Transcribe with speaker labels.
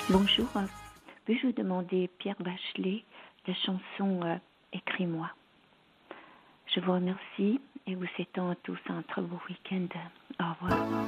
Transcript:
Speaker 1: Bonjour, puis-je vous demander Pierre Bachelet, la chanson Écris-moi. Je vous remercie et vous souhaite à tous un très beau week-end. Au revoir.